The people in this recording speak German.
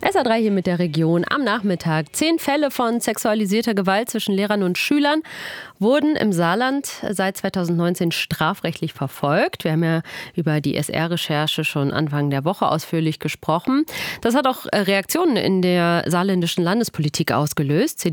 SA3 hier mit der Region am Nachmittag. 10 Fälle von sexualisierter Gewalt zwischen Lehrern und Schülern wurden im Saarland seit 2019 strafrechtlich verfolgt. Wir haben ja über die SR-Recherche schon Anfang der Woche ausführlich gesprochen. Das hat auch Reaktionen in der saarländischen Landespolitik ausgelöst.